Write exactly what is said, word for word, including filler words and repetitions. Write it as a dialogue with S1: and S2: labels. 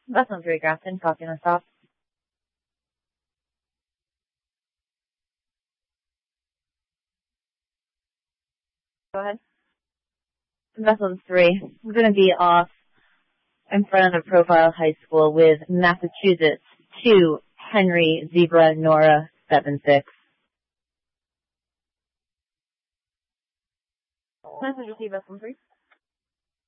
S1: Vessel three, Grafton, copy on stop. Go ahead. Vessel three, I'm going to be off in front of the Profile High School with Massachusetts two, Henry Zebra Nora seven six. Message received, Vessel three.